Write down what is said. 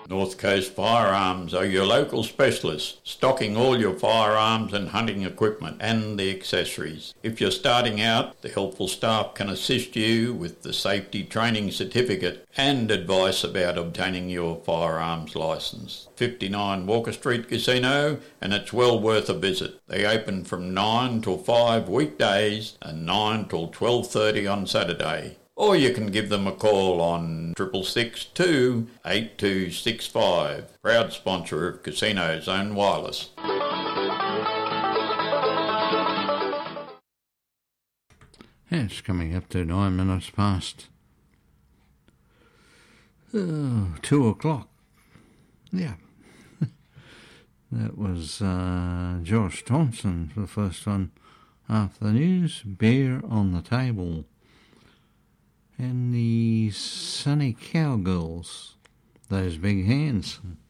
North Coast Firearms are your local specialists, stocking all your firearms and hunting equipment and the accessories. If you're starting out, the helpful staff can assist you with the safety training certificate and advice about obtaining your firearms licence. 59 Walker Street Casino, and it's well worth a visit. They open from 9 till 5 weekdays and 9 till 12:30 on Saturday. Or you can give them a call on 662 8265. Proud sponsor of Casino Zone Wireless. It's coming up to 9 minutes past 2 o'clock. Yeah. That was Josh Thompson for the first one after the news. Beer on the Table. And the Sunny Cowgirls, Those Big Hands.